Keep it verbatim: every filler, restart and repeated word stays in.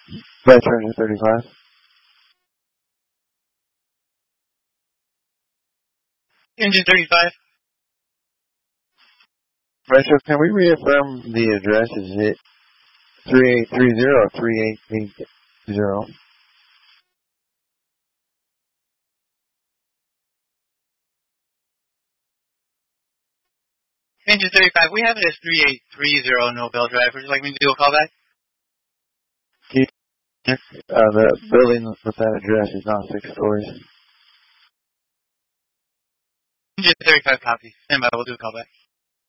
Vice Ranger thirty-five. Engine thirty-five. Retro, can we reaffirm the address? Is it three eight three zero or three eight eight zero? Engine thirty-five, we have it as three eight three zero Nobel Drive. Would you like me to do a callback? Uh, the building with that address is not six stories. Engine thirty-five copy. Stand by, we'll do a callback.